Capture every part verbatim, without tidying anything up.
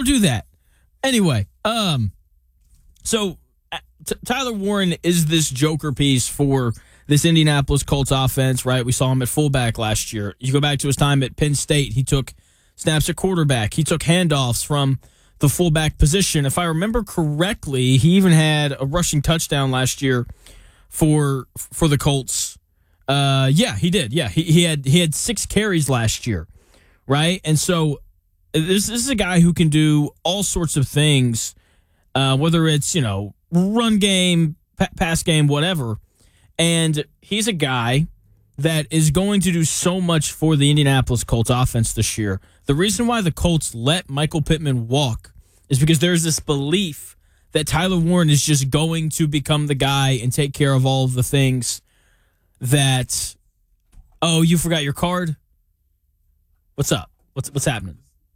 go do that. Anyway, um, so T- Tyler Warren is this joker piece for this Indianapolis Colts offense, right? We saw him at fullback last year. You go back to his time at Penn State. He took snaps at quarterback. He took handoffs from the fullback position. If I remember correctly, he even had a rushing touchdown last year for for the Colts. Uh, yeah, he did. Yeah, he, he had he had six carries last year, right? And so this, this is a guy who can do all sorts of things, uh, whether it's, you know, run game, pa- pass game, whatever. And he's a guy that is going to do so much for the Indianapolis Colts offense this year. The reason why the Colts let Michael Pittman walk is because there's this belief that Tyler Warren is just going to become the guy and take care of all of the things that, oh, you forgot your card? What's up? What's what's happening?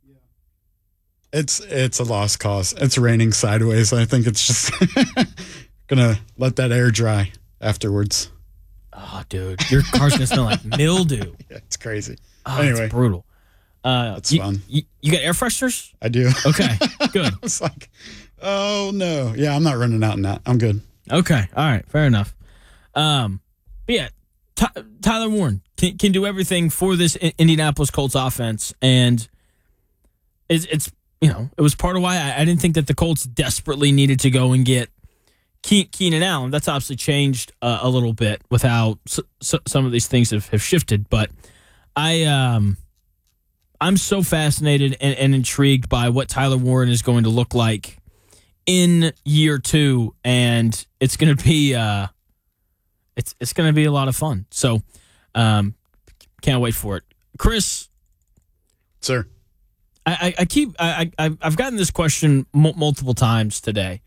It's it's a lost cause. It's raining sideways. I think it's just gonna let that air dry afterwards. Oh, dude, your car's gonna smell like mildew. Yeah, it's crazy. Oh, anyway, it's brutal. Uh, that's you, fun. You, you got air fresheners? I do. Okay, good. I was like, oh no, yeah, I'm not running out in that. I'm good. Okay, all right, fair enough. Um, but yeah, Ty- Tyler Warren can can do everything for this Indianapolis Colts offense, and it's it's you know it was part of why I, I didn't think that the Colts desperately needed to go and get Ke- Keenan Allen. That's obviously changed uh, a little bit with how s- s- some of these things have, have shifted, but I um. I'm so fascinated and, and intrigued by what Tyler Warren is going to look like in year two, and it's going to be uh, it's it's going to be a lot of fun. So, um, can't wait for it, Chris. Sir, I, I, I keep I, I I've gotten this question m- multiple times today.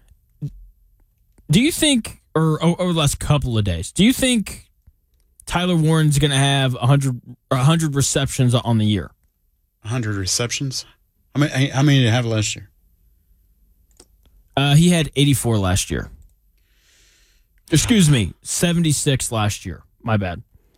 Do you think, or over the last couple of days, do you think Tyler Warren's going to have a hundred or a hundred receptions on the year? one hundred receptions? How many, how many did he have last year? Uh, he had eighty-four last year. Excuse me, seventy-six last year. My bad.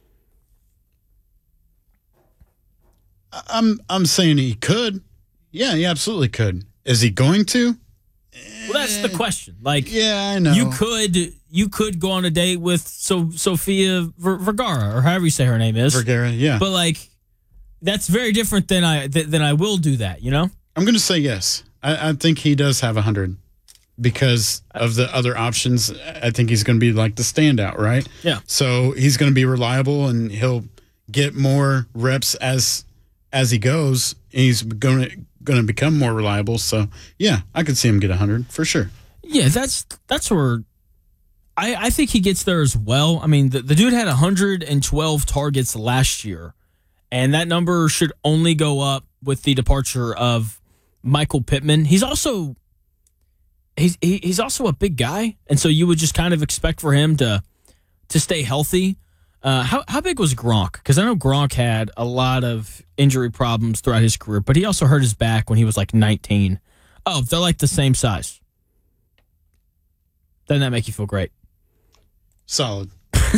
I'm I'm saying he could. Yeah, he absolutely could. Is he going to? Well, that's the question. Like, yeah, I know. You could you could go on a date with so Sofia Ver- Vergara, or however you say her name is. Vergara, yeah. But like, that's very different than I th- than I will do that. You know. I'm going to say yes. I, I think he does have a hundred because of the other options. I think he's going to be like the standout, right? Yeah. So he's going to be reliable and he'll get more reps as as he goes. He's going to going to become more reliable. So yeah, I could see him get a hundred for sure. Yeah, that's that's where I I think he gets there as well. I mean, the, the dude had one hundred twelve targets last year. And that number should only go up with the departure of Michael Pittman. He's also he's he's also a big guy, and so you would just kind of expect for him to to stay healthy. Uh, how how big was Gronk? Because I know Gronk had a lot of injury problems throughout his career, but he also hurt his back when he was like nineteen. Oh, they're like the same size. Doesn't that make you feel great? Solid.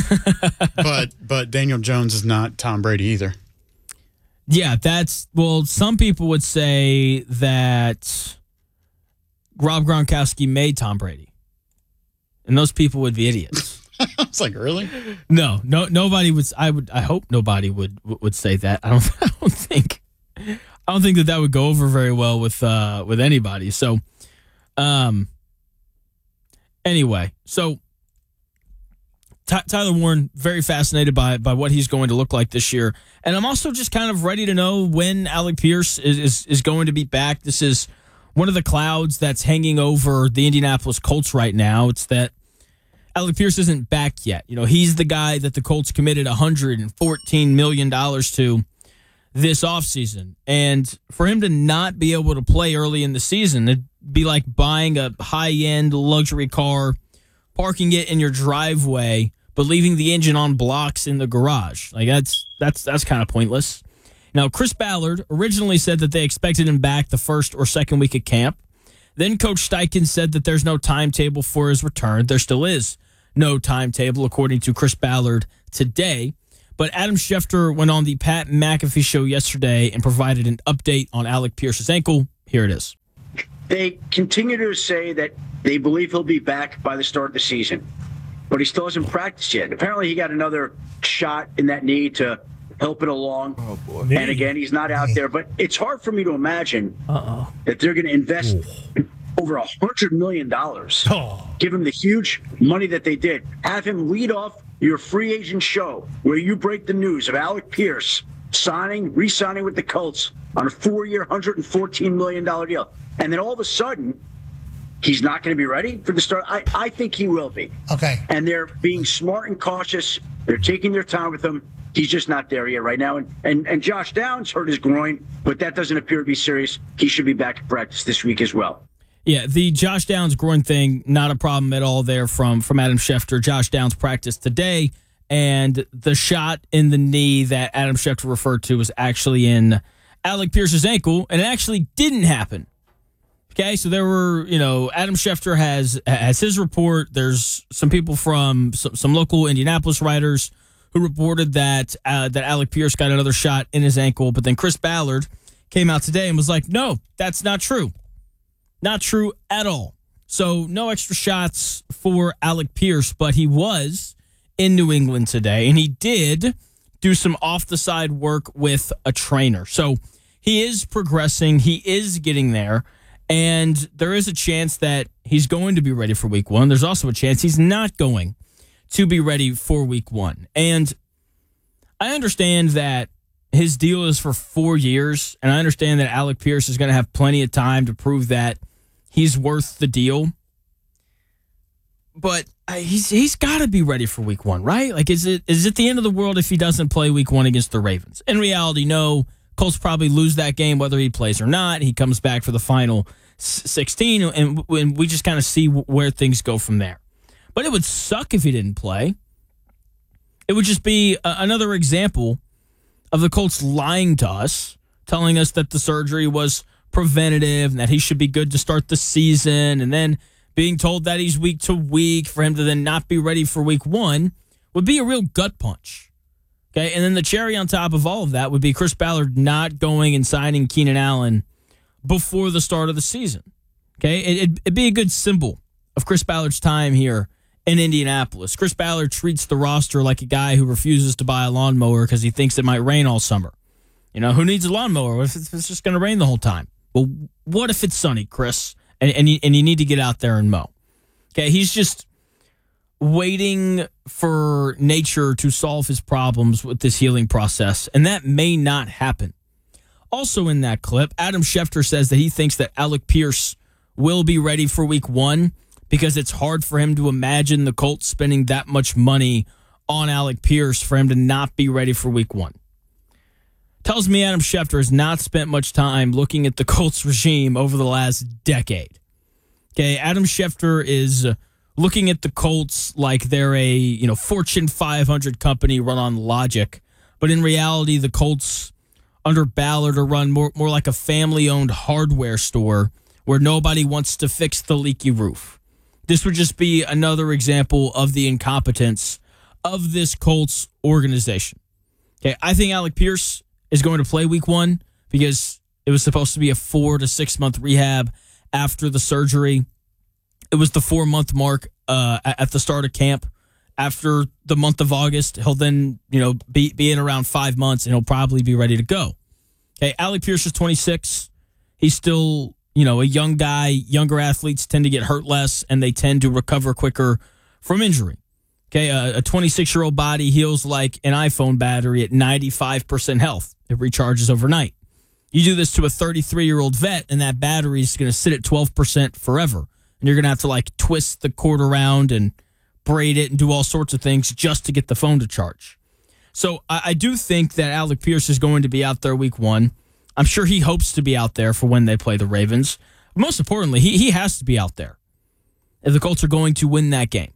but but Daniel Jones is not Tom Brady either. Yeah, that's, well, some people would say that Rob Gronkowski made Tom Brady. And those people would be idiots. I was like, really? No, no, nobody would, I would, I hope nobody would, would say that. I don't, I don't think, I don't think that that would go over very well with, uh, with anybody. So, um, anyway, so Ty- Tyler Warren, very fascinated by by what he's going to look like this year. And I'm also just kind of ready to know when Alec Pierce is, is, is going to be back. This is one of the clouds that's hanging over the Indianapolis Colts right now. It's that Alec Pierce isn't back yet. You know, he's the guy that the Colts committed one hundred fourteen million dollars to this offseason. And for him to not be able to play early in the season, it'd be like buying a high-end luxury car, parking it in your driveway, but leaving the engine on blocks in the garage. Like, that's that's that's kind of pointless. Now, Chris Ballard originally said that they expected him back the first or second week of camp. Then Coach Steichen said that there's no timetable for his return. There still is no timetable, according to Chris Ballard today. But Adam Schefter went on the Pat McAfee show yesterday and provided an update on Alec Pierce's ankle. Here it is. They continue to say that they believe he'll be back by the start of the season, but he still hasn't practiced yet. Apparently, he got another shot in that knee to help it along. Oh, boy. And again, he's not out there. But it's hard for me to imagine Uh-oh. that they're going to invest Ooh. over one hundred million dollars, oh. give him the huge money that they did, have him lead off your free agent show where you break the news of Alec Pierce signing, re-signing with the Colts on a four-year, one hundred fourteen million dollars deal. And then all of a sudden, he's not going to be ready for the start. I, I think he will be. Okay. And they're being smart and cautious. They're taking their time with him. He's just not there yet right now. And, and and Josh Downs hurt his groin, but that doesn't appear to be serious. He should be back in practice this week as well. Yeah, the Josh Downs groin thing, not a problem at all there from, from Adam Schefter. Josh Downs practiced today, and the shot in the knee that Adam Schefter referred to was actually in Alec Pierce's ankle, and it actually didn't happen. Okay, so there were, you know, Adam Schefter has has his report. There's some people from some, some local Indianapolis writers who reported that uh, that Alec Pierce got another shot in his ankle, but then Chris Ballard came out today and was like, no, that's not true. Not true at all. So no extra shots for Alec Pierce, but he was in New England today, and he did do some off-the-side work with a trainer. So he is progressing. He is getting there. And there is a chance that he's going to be ready for week one. There's also a chance he's not going to be ready for week one. And I understand that his deal is for four years, and I understand that Alec Pierce is going to have plenty of time to prove that he's worth the deal. But he's he's got to be ready for week one, right? Like, is it is it the end of the world if he doesn't play week one against the Ravens? In reality, no. Colts probably lose that game whether he plays or not. He comes back for the final sixteen, and, and we just kind of see where things go from there. But it would suck if he didn't play. It would just be a, another example of the Colts lying to us, telling us that the surgery was preventative and that he should be good to start the season, and then being told that he's week to week for him to then not be ready for week one would be a real gut punch. Okay, and then the cherry on top of all of that would be Chris Ballard not going and signing Keenan Allen before the start of the season. Okay, it, it'd, it'd be a good symbol of Chris Ballard's time here in Indianapolis. Chris Ballard treats the roster like a guy who refuses to buy a lawnmower because he thinks it might rain all summer. You know, who needs a lawnmower? What if it's, it's just going to rain the whole time? Well, what if it's sunny, Chris, and, and, you, and you need to get out there and mow? Okay, he's just waiting for nature to solve his problems with this healing process, and that may not happen. Also in that clip, Adam Schefter says that he thinks that Alec Pierce will be ready for week one because it's hard for him to imagine the Colts spending that much money on Alec Pierce for him to not be ready for week one. Tells me Adam Schefter has not spent much time looking at the Colts regime over the last decade. Okay, Adam Schefter is looking at the Colts like they're a, you know, Fortune five hundred company run on logic. But in reality, the Colts under Ballard are run more, more like a family-owned hardware store where nobody wants to fix the leaky roof. This would just be another example of the incompetence of this Colts organization. Okay, I think Alec Pierce is going to play week one because it was supposed to be a four to six month rehab after the surgery. It was the four-month mark uh, at the start of camp. After the month of August, he'll then, you know, be, be in around five months, and he'll probably be ready to go. Okay, Alec Pierce is twenty-six. He's still, you know, a young guy. Younger athletes tend to get hurt less, and they tend to recover quicker from injury. Okay, a twenty-six-year-old body heals like an iPhone battery at ninety-five percent health. It recharges overnight. You do this to a thirty-three-year-old vet, and that battery is going to sit at twelve percent forever. And you're going to have to, like, twist the cord around and braid it and do all sorts of things just to get the phone to charge. So I, I do think that Alec Pierce is going to be out there week one. I'm sure he hopes to be out there for when they play the Ravens. But most importantly, he, he has to be out there if the Colts are going to win that game.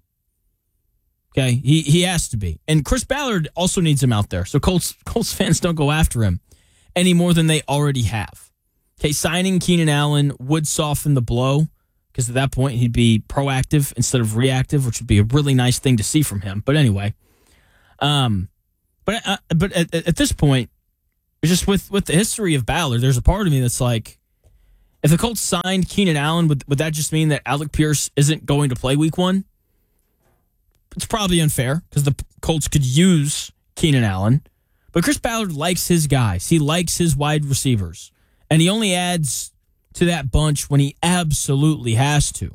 Okay, he, he has to be. And Chris Ballard also needs him out there. So Colts, Colts fans don't go after him any more than they already have. Okay, signing Keenan Allen would soften the blow, because at that point, he'd be proactive instead of reactive, which would be a really nice thing to see from him. But anyway, um, but uh, but at, at this point, just with, with the history of Ballard, there's a part of me that's like, If the Colts signed Keenan Allen, would, would that just mean that Alec Pierce isn't going to play week one? It's probably unfair because the Colts could use Keenan Allen. But Chris Ballard likes his guys. He likes his wide receivers. And he only adds to that bunch when he absolutely has to.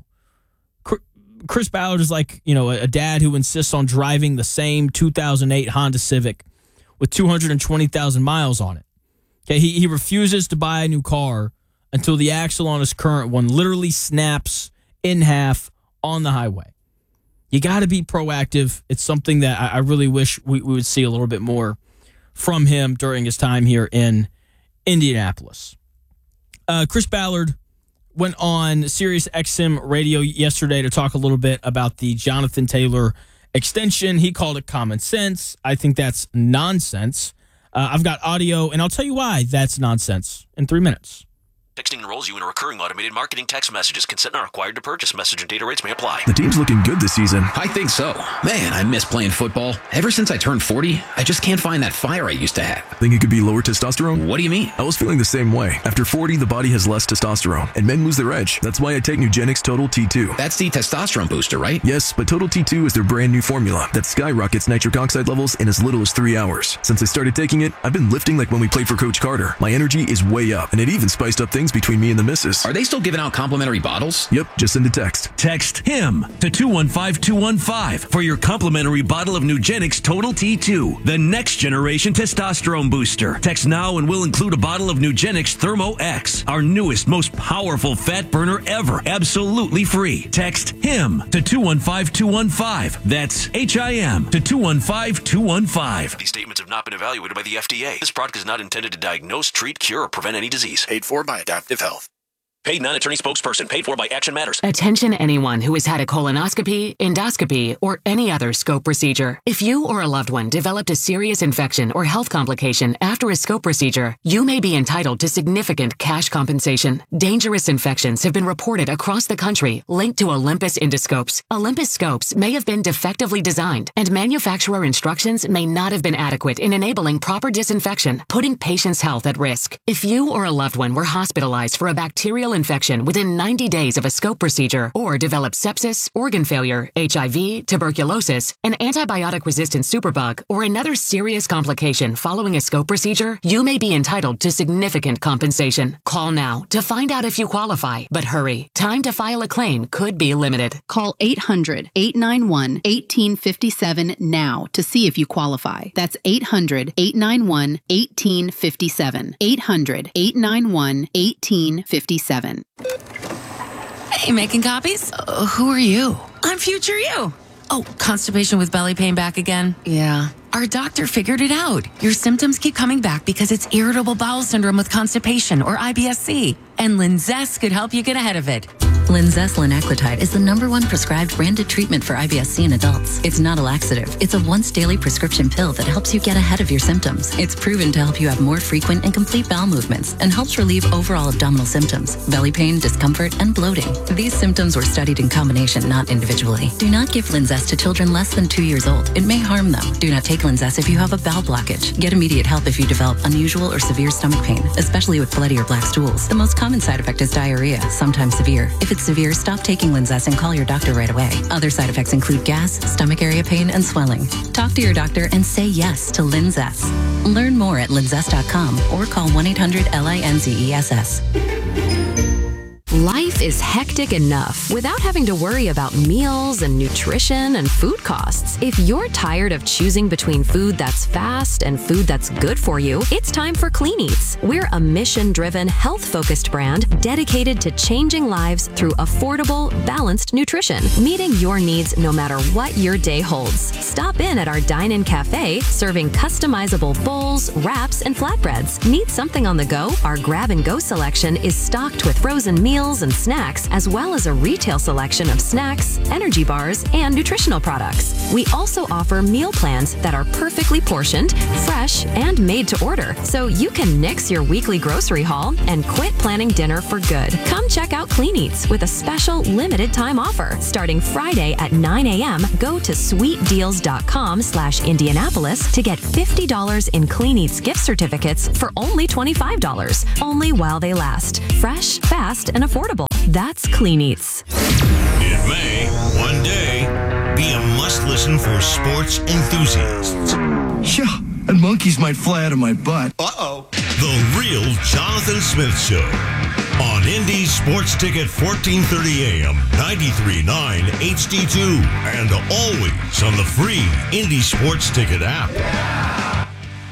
Chris Ballard is like, you know, a dad who insists on driving the same two thousand eight Honda Civic with two hundred twenty thousand miles on it. Okay, he, he refuses to buy a new car until the axle on his current one literally snaps in half on the highway. You got to be proactive. It's something that I, I really wish we, we would see a little bit more from him during his time here in Indianapolis. Uh, Chris Ballard went on Sirius X M radio yesterday to talk a little bit about the Jonathan Taylor extension. He called it common sense. I think that's nonsense. Uh, I've got audio, and I'll tell you why that's nonsense in three minutes. Texting enrolls you in a recurring automated marketing text messages. Consent not required to purchase. Message and data rates may apply. The team's looking good this season. I think so. Man, I miss playing football. Ever since I turned forty, I just can't find that fire I used to have. Think it could be lower testosterone? What do you mean? I was feeling the same way. After forty, the body has less testosterone, and men lose their edge. That's why I take Nugenix Total T two. That's the testosterone booster, right? Yes, but Total T two is their brand new formula that skyrockets nitric oxide levels in as little as three hours. Since I started taking it, I've been lifting like when we played for Coach Carter. My energy is way up, and it even spiced up things between me and the missus. Are they still giving out complimentary bottles? Yep, just send a text. Text HIM to two one five two one five for your complimentary bottle of Nugenix Total T two, the next generation testosterone booster. Text now and we'll include a bottle of Nugenix Thermo X, our newest, most powerful fat burner ever, absolutely free. Text HIM to two one five two one five. That's H I M to two one five two one five. These statements have not been evaluated by the F D A. This product is not intended to diagnose, treat, cure, or prevent any disease. Paid for by Adaptive Health. Paid non-attorney spokesperson. Paid for by Action Matters. Attention anyone who has had a colonoscopy, endoscopy, or any other scope procedure. If you or a loved one developed a serious infection or health complication after a scope procedure, you may be entitled to significant cash compensation. Dangerous infections have been reported across the country linked to Olympus endoscopes. Olympus scopes may have been defectively designed, and manufacturer instructions may not have been adequate in enabling proper disinfection, putting patients' health at risk. If you or a loved one were hospitalized for a bacterial infection within ninety days of a scope procedure or developed sepsis, organ failure, H I V, tuberculosis, an antibiotic-resistant superbug, or another serious complication following a scope procedure, you may be entitled to significant compensation. Call now to find out if you qualify, but hurry. Time to file a claim could be limited. Call eight hundred, eight nine one, one eight five seven now to see if you qualify. That's eight hundred, eight nine one, one eight five seven. eight hundred, eight nine one, one eight five seven. Hey, making copies? Uh, who are you? I'm future you. Oh, constipation with belly pain back again? Yeah. Our doctor figured it out. Your symptoms keep coming back because it's irritable bowel syndrome with constipation, or I B S C. And Linzess could help you get ahead of it. Linzess linaclotide is the number one prescribed branded treatment for I B S C in adults. It's not a laxative. It's a once daily prescription pill that helps you get ahead of your symptoms. It's proven to help you have more frequent and complete bowel movements and helps relieve overall abdominal symptoms, belly pain, discomfort, and bloating. These symptoms were studied in combination, not individually. Do not give Linzess to children less than two years old. It may harm them. Do not take Linzess if you have a bowel blockage. Get immediate help if you develop unusual or severe stomach pain, especially with bloody or black stools. The most common side effect is diarrhea, sometimes severe. If it's severe, stop taking Linzess and call your doctor right away. Other side effects include gas, stomach area pain, and swelling. Talk to your doctor and say yes to Linzess. Learn more at linzess dot com or call one eight hundred L I N Z E S S. Life is hectic enough without having to worry about meals and nutrition and food costs. If you're tired of choosing between food that's fast and food that's good for you, it's time for Clean Eats. We're a mission-driven, health-focused brand dedicated to changing lives through affordable, balanced nutrition, meeting your needs no matter what your day holds. Stop in at our dine-in cafe, serving customizable bowls, wraps, and flatbreads. Need something on the go? Our grab-and-go selection is stocked with frozen meals, meals and snacks, as well as a retail selection of snacks, energy bars, and nutritional products. We also offer meal plans that are perfectly portioned, fresh, and made to order, so you can nix your weekly grocery haul and quit planning dinner for good. Come check out Clean Eats with a special limited time offer. Starting Friday at nine a.m., go to sweetdeals.com slash Indianapolis to get fifty dollars in Clean Eats gift certificates for only twenty-five dollars, only while they last. Fresh, fast, and affordable. That's Clean Eats. It may, one day, be a must-listen for sports enthusiasts. Yeah, and monkeys might fly out of my butt. Uh-oh. The Real Jonathan Smith Show on Indy Sports Ticket, fourteen thirty A M, ninety-three point nine H D two, and always on the free Indy Sports Ticket app.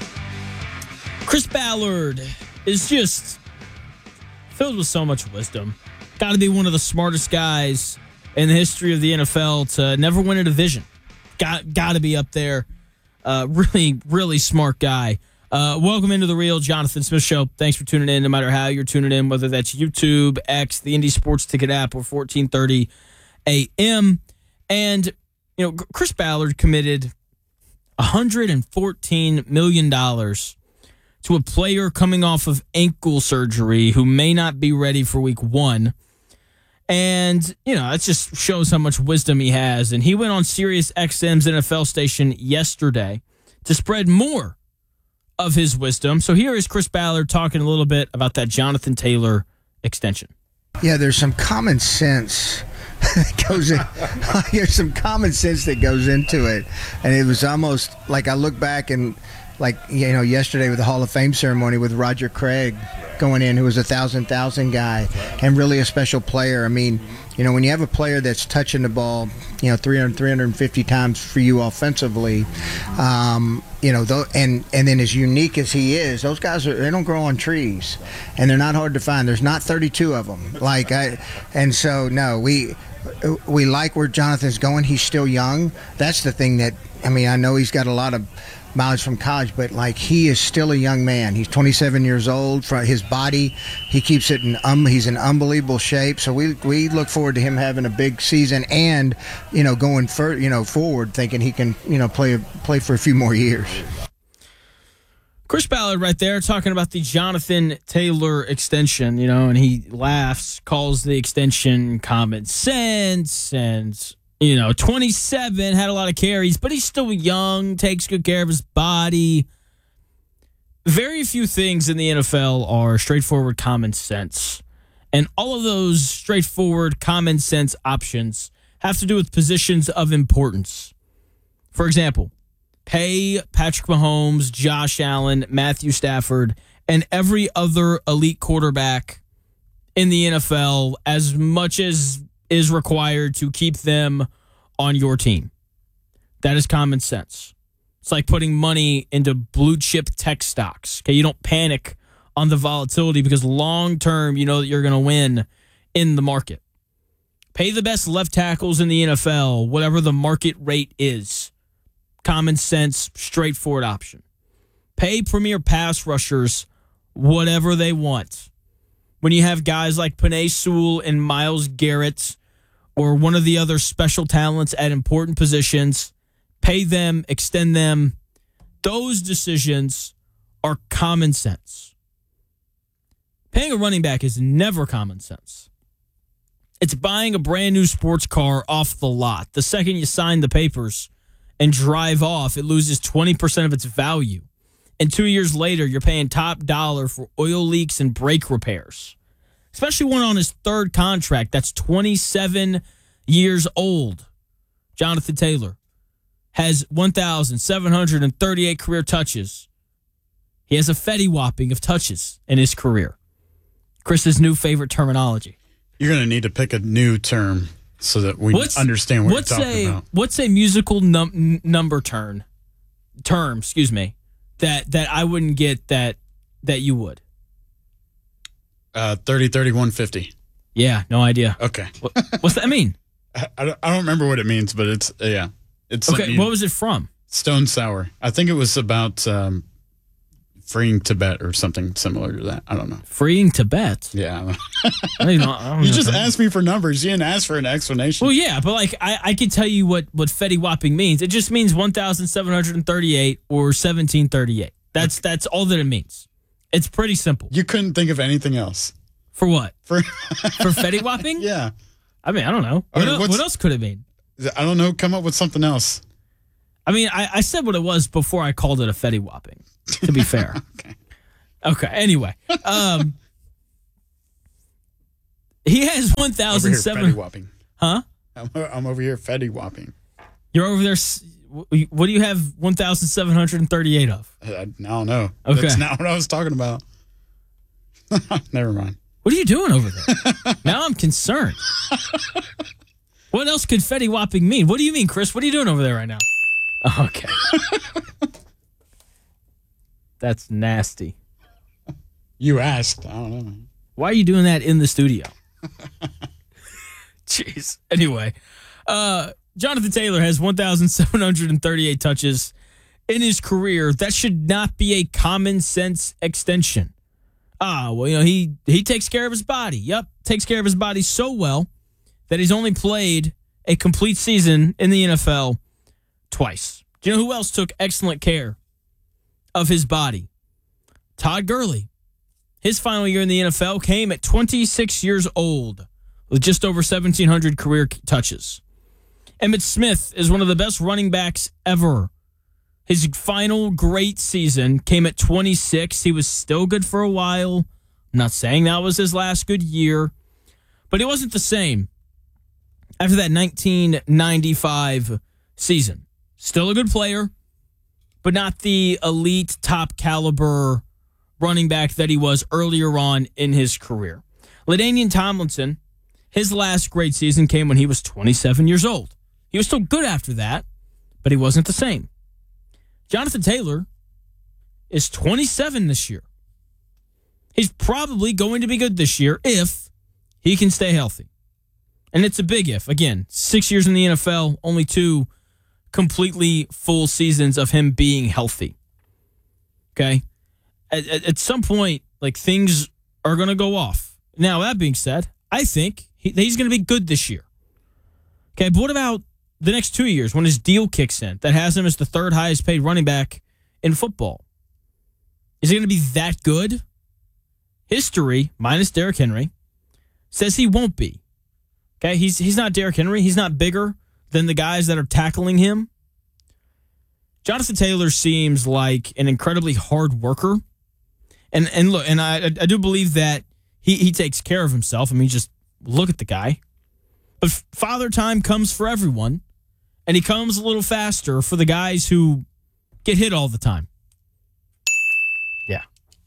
Chris Ballard is just filled with so much wisdom. Got to be one of the smartest guys in the history of the N F L to never win a division. Got got to be up there. Uh, really, really smart guy. Uh, welcome into the Real Jonathan Smith Show. Thanks for tuning in, no matter how you're tuning in, whether that's YouTube, X, the Indy Sports Ticket app, or fourteen thirty A M. And, you know, Chris Ballard committed one hundred fourteen million dollars to a player coming off of ankle surgery who may not be ready for week one. And, you know, it just shows how much wisdom he has. And he went on Sirius X M's N F L station yesterday to spread more of his wisdom. So here is Chris Ballard talking a little bit about that Jonathan Taylor extension. Yeah, there's some common sense that goes in. There's some common sense that goes into it. And it was almost like I look back and, like, you know, yesterday with the Hall of Fame ceremony with Roger Craig going in, who was a thousand thousand guy and really a special player. I mean, you know, when you have a player that's touching the ball, you know, three hundred, three hundred fifty times for you offensively, um, you know, th- and and then as unique as he is, those guys are, they don't grow on trees, and they're not hard to find. There's not thirty-two of them. Like I, and so no, we we like where Jonathan's going. He's still young. That's the thing that, I mean, I know he's got a lot of mileage from college, but like he is still a young man. He's twenty-seven years old. For his body, he keeps it in. Um, he's in unbelievable shape. So we we look forward to him having a big season, and you know going for you know forward, thinking he can you know play play for a few more years. Chris Ballard right there talking about the Jonathan Taylor extension, you know, and he laughs, calls the extension common sense, and you know, twenty-seven, had a lot of carries, but he's still young, takes good care of his body. Very few things in the N F L are straightforward common sense. And all of those straightforward common sense options have to do with positions of importance. For example, pay Patrick Mahomes, Josh Allen, Matthew Stafford, and every other elite quarterback in the N F L as much as is required to keep them on your team. That is common sense. It's like putting money into blue chip tech stocks. Okay, you don't panic on the volatility because long term you know that you're going to win in the market. Pay the best left tackles in the N F L, whatever the market rate is. Common sense, straightforward option. Pay premier pass rushers whatever they want. When you have guys like Penei Sewell and Myles Garrett or one of the other special talents at important positions, pay them, extend them. Those decisions are common sense. Paying a running back is never common sense. It's buying a brand new sports car off the lot. The second you sign the papers and drive off, it loses twenty percent of its value. And two years later, you're paying top dollar for oil leaks and brake repairs. Especially one on his third contract that's twenty-seven years old. Jonathan Taylor has one thousand seven hundred thirty-eight career touches. He has a Fetty whopping of touches in his career. Chris's new favorite terminology. You're going to need to pick a new term so that we what's, understand what what's you're talking a, about. What's a musical num- number turn, term, excuse me, that that I wouldn't get that that you would? Uh, thirty, thirty-one, fifty. Yeah, no idea. Okay. What, what's that mean? I, I, don't, I don't remember what it means, but it's, uh, yeah. It's okay, what was it from? Stone Sour. I think it was about um, freeing Tibet or something similar to that. I don't know. Freeing Tibet? Yeah. I don't know, I don't you know just that. asked me for numbers. You didn't ask for an explanation. Well, yeah, but like I, I could tell you what, what Fetty Whopping means. It just means one thousand seven hundred thirty-eight or seventeen thirty-eight. That's that's all that it means. It's pretty simple. You couldn't think of anything else. For what? For For Fetty Whopping? Yeah. I mean, I don't know. What, Or el- what's- what else could it mean? I don't know. Come up with something else. I mean, I, I said what it was before I called it a Fetty Whopping, to be fair. Okay. Okay, anyway. Um, he has one Over thousand here, seven Fetty hundred. Whopping. Huh? I'm, I'm over here, Fetty Whopping. You're over there. s- wh- What do you have one thousand seven hundred thirty-eight of? I, I don't know. Okay. That's not what I was talking about. Never mind. What are you doing over there? Now I'm concerned. What else could Fetty Whopping mean? What do you mean, Chris? What are you doing over there right now? Okay. That's nasty. You asked. I don't know. Why are you doing that in the studio? Jeez. Anyway, uh, Jonathan Taylor has one thousand seven hundred thirty-eight touches in his career. That should not be a common sense extension. Ah, well, you know, he, he takes care of his body. Yep, takes care of his body so well that he's only played a complete season in the N F L twice. Do you know who else took excellent care of his body? Todd Gurley. His final year in the N F L came at twenty-six years old with just over seventeen hundred career touches. Emmitt Smith is one of the best running backs ever. His final great season came at twenty-six. He was still good for a while. I'm not saying that was his last good year, but he wasn't the same after that nineteen ninety-five season. Still a good player, but not the elite top caliber running back that he was earlier on in his career. LaDainian Tomlinson, his last great season came when he was twenty-seven years old. He was still good after that, but he wasn't the same. Jonathan Taylor is twenty-seven this year. He's probably going to be good this year if he can stay healthy. And it's a big if. Again, six years in the N F L, only two completely full seasons of him being healthy. Okay? At, at, at some point, like, things are going to go off. Now, that being said, I think he, he's going to be good this year. Okay, but what about the next two years when his deal kicks in that has him as the third highest paid running back in football? Is he going to be that good? History, minus Derrick Henry, says he won't be. Okay, he's he's not Derrick Henry. He's not bigger than the guys that are tackling him. Jonathan Taylor seems like an incredibly hard worker. And and look, and I I do believe that he, he takes care of himself. I mean, just look at the guy. But father time comes for everyone, and he comes a little faster for the guys who get hit all the time. Yeah.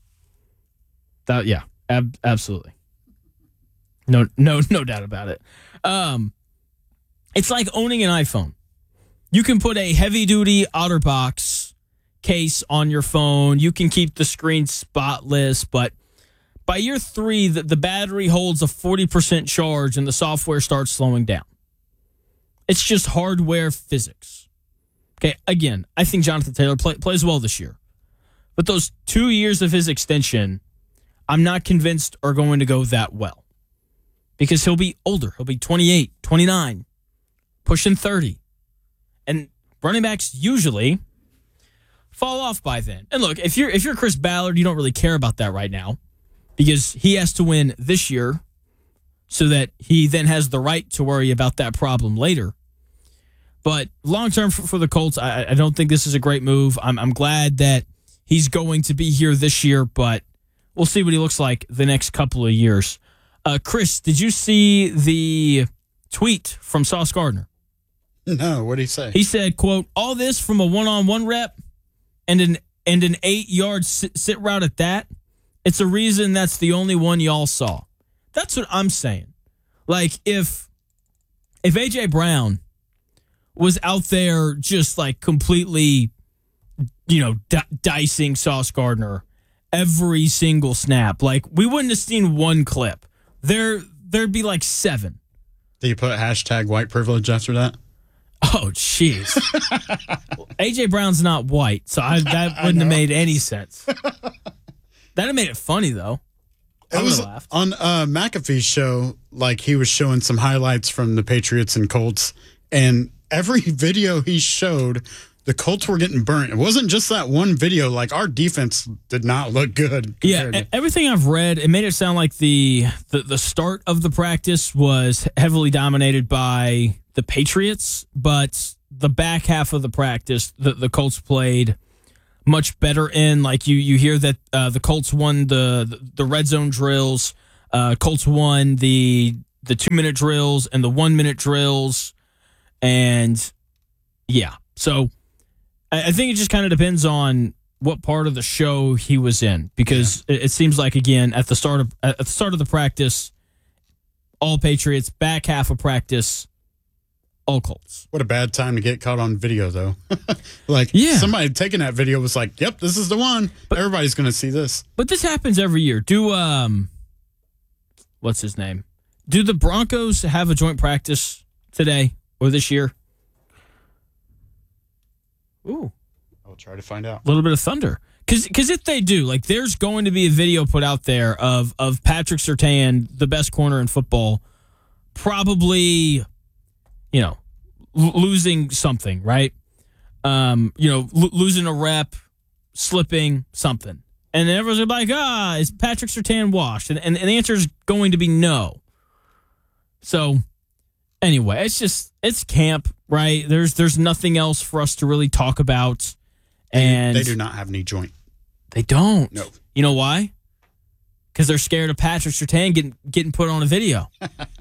That yeah, ab- absolutely. No, no, no doubt about it. Um, it's like owning an iPhone. You can put a heavy-duty OtterBox case on your phone. You can keep the screen spotless, but by year three, the, the battery holds a forty percent charge and the software starts slowing down. It's just hardware physics. Okay, again, I think Jonathan Taylor play, plays well this year. But those two years of his extension, I'm not convinced are going to go that well. Because he'll be older. He'll be twenty-eight, twenty-nine, pushing thirty. And running backs usually fall off by then. And look, if you're if you're Chris Ballard, you don't really care about that right now because he has to win this year so that he then has the right to worry about that problem later. But long-term for, for the Colts, I, I don't think this is a great move. I'm, I'm glad that he's going to be here this year, but we'll see what he looks like the next couple of years. Uh, Chris, did you see the tweet from Sauce Gardner? No, what did he say? He said, quote, all this from a one-on-one rep and an and an eight-yard sit, sit route at that. It's a reason that's the only one y'all saw. That's what I'm saying. Like, if if A J. Brown was out there just, like, completely, you know, di- dicing Sauce Gardner every single snap, like, we wouldn't have seen one clip. There, there'd be, like, seven. Do you put hashtag white privilege after that? Oh, jeez. A J Brown's not white, so I, that wouldn't have made any sense. That'd have made it funny, though. I It was laughed. on uh, McAfee's show, like he was showing some highlights from the Patriots and Colts, and every video he showed, the Colts were getting burnt. It wasn't just that one video. Like, our defense did not look good. Yeah, compared to- e- everything I've read, it made it sound like the, the the start of the practice was heavily dominated by the Patriots, but the back half of the practice, the, the Colts played much better in. Like, you you hear that uh, the Colts won the the red zone drills, uh, Colts won the the two minute drills and the one minute drills, and yeah, so I, I think it just kind of depends on what part of the show he was in, because yeah. it, it seems like, again, at the start of at the start of the practice, all Patriots, back half of practice, all Colts. What a bad time to get caught on video, though. Like, yeah. somebody taking that video was like, yep, this is the one. But, everybody's going to see this. But this happens every year. Do, um, what's his name? Do the Broncos have a joint practice today or this year? Ooh. I'll try to find out. A little bit of thunder. Because if they do, like, there's going to be a video put out there of, of Patrick Surtain, the best corner in football, probably, you know, l- losing something, right? Um, you know, l- losing a rep, slipping, something. And then everyone's gonna be like, ah, is Patrick Surtain washed? And, and, and the answer is going to be no. So, anyway, it's just, it's camp, right? There's there's nothing else for us to really talk about. And they do not have any joint. They don't. No. You know why? Because they're scared of Patrick Surtain getting getting put on a video.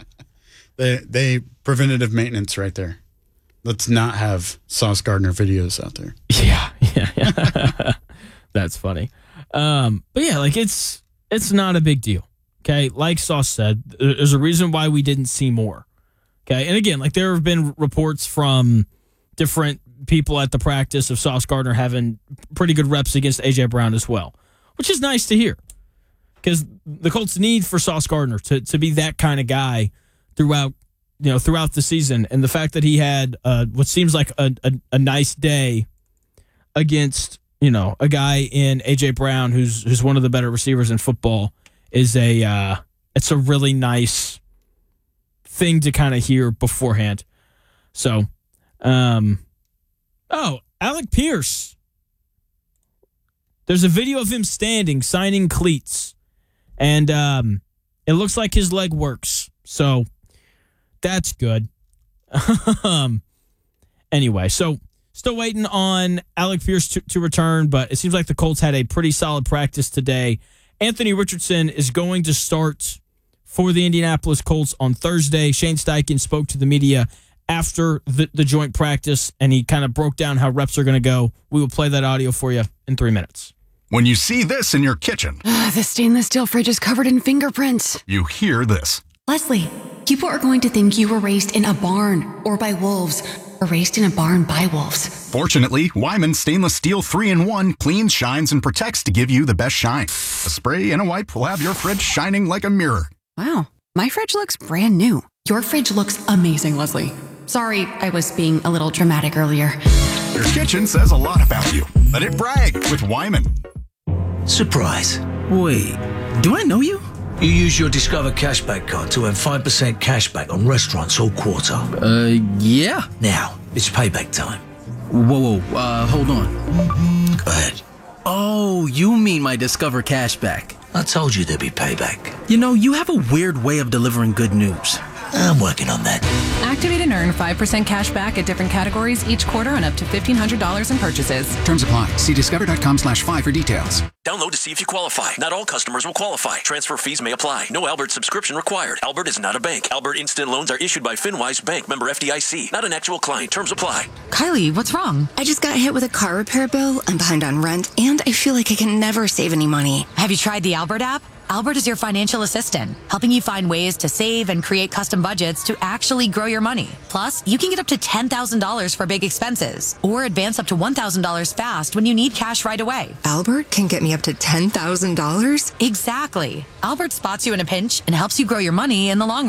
they they preventative maintenance right there. Let's not have Sauce Gardner videos out there. Yeah, yeah, yeah. That's funny. Um, but yeah, like it's it's not a big deal. Okay, like Sauce said, there's a reason why we didn't see more. Okay, and again, like there have been reports from different people at the practice of Sauce Gardner having pretty good reps against A J Brown as well, which is nice to hear, because the Colts need for Sauce Gardner to to be that kind of guy throughout, you know, throughout the season. And the fact that he had uh, what seems like a, a a nice day against, you know, a guy in A J Brown who's who's one of the better receivers in football is a uh, it's a really nice thing to kind of hear beforehand. So, um, oh, Alec Pierce. There's a video of him standing, signing cleats, and um, it looks like his leg works. So that's good. um, anyway, so still waiting on Alec Pierce to, to return, but it seems like the Colts had a pretty solid practice today. Anthony Richardson is going to start for the Indianapolis Colts on Thursday. Shane Steichen spoke to the media after the, the joint practice, and he kind of broke down how reps are going to go. We will play that audio for you in three minutes. When you see this in your kitchen, the stainless steel fridge is covered in fingerprints. You hear this. Leslie, people are going to think you were raised in a barn or by wolves, or raised in a barn by wolves. Fortunately, Wyman Stainless Steel three in one cleans, shines, and protects to give you the best shine. A spray and a wipe will have your fridge shining like a mirror. Wow, my fridge looks brand new. Your fridge looks amazing, Leslie. Sorry, I was being a little dramatic earlier. Your kitchen says a lot about you. Let it brag with Wyman. Surprise. Wait, do I know you? You use your Discover Cashback card to earn five percent cashback on restaurants all quarter. Uh, yeah. Now, it's payback time. Whoa, whoa, uh, hold on. Go ahead. Oh, you mean my Discover Cashback. I told you there'd be payback. You know, you have a weird way of delivering good news. I'm working on that. Activate and earn five percent cash back at different categories each quarter on up to fifteen hundred dollars in purchases. Terms apply. See discover.com slash five for details. Download to see if you qualify. Not all customers will qualify. Transfer fees may apply. No Albert subscription required. Albert is not a bank. Albert Instant Loans are issued by FinWise Bank, member F D I C. Not an actual client. Terms apply. Kylie, what's wrong? I just got hit with a car repair bill. I'm behind on rent, and I feel like I can never save any money. Have you tried the Albert app? Albert is your financial assistant, helping you find ways to save and create custom budgets to actually grow your money. Plus, you can get up to ten thousand dollars for big expenses, or advance up to one thousand dollars fast when you need cash right away. Albert can get me up to ten thousand dollars? Exactly. Albert spots you in a pinch and helps you grow your money in the long run.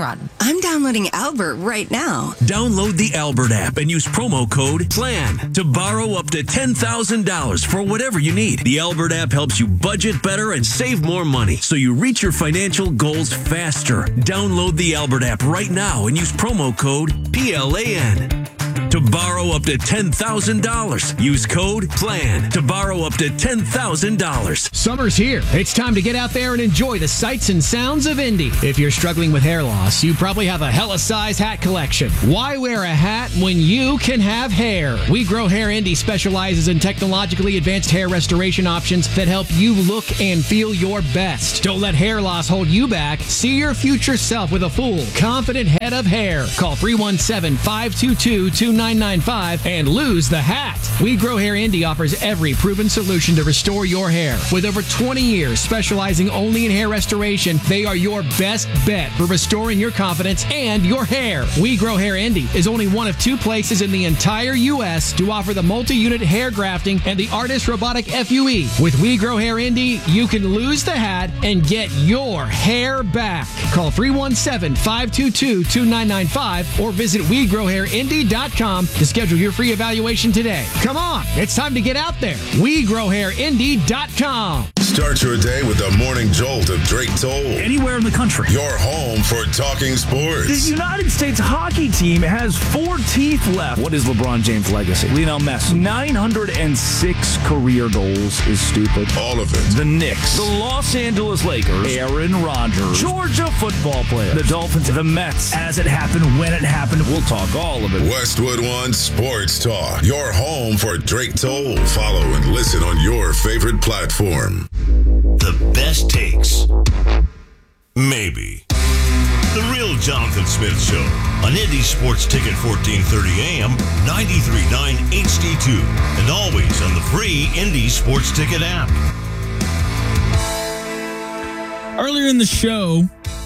I'm downloading Albert right now. Download the Albert app and use promo code PLAN to borrow up to ten thousand dollars for whatever you need. The Albert app helps you budget better and save more money so you reach your financial goals faster. Download the Albert app right now and use promo code P L A N. To borrow up to ten thousand dollars, use code PLAN to borrow up to ten thousand dollars. Summer's here. It's time to get out there and enjoy the sights and sounds of Indy. If you're struggling with hair loss, you probably have a hella size hat collection. Why wear a hat when you can have hair? We Grow Hair Indy specializes in technologically advanced hair restoration options that help you look and feel your best. Don't let hair loss hold you back. See your future self with a full, confident head of hair. Call three one seven, five two two, two nine nine five and lose the hat. We Grow Hair Indy offers every proven solution to restore your hair. With over twenty years specializing only in hair restoration, they are your best bet for restoring your confidence and your hair. We Grow Hair Indy is only one of two places in the entire U S to offer the multi-unit hair grafting and the Artist Robotic F U E. With We Grow Hair Indy, you can lose the hat and get your hair back. Call three one seven, five two two, two nine nine five or visit we grow hair indy dot com to schedule your free evaluation today. Come on, it's time to get out there. we grow hair indy dot com. Start your day with the morning jolt of Drake Toll. Anywhere in the country. Your home for talking sports. The United States hockey team has four teeth left. What is LeBron James' legacy? Lionel Messi. nine hundred six career goals is stupid. All of it. The Knicks. The Los Angeles Lakers. Aaron Rodgers. Georgia football player. The Dolphins. The Mets. As it happened, when it happened, we'll talk all of it. Westwood One Sports Talk. Your home for Drake Toll. Follow and listen on your favorite platform. The best takes. Maybe. The Real Jonathan Smith Show on Indy Sports Ticket fourteen thirty A M, ninety-three point nine H D two, and always on the free Indy Sports Ticket app. Earlier in the show,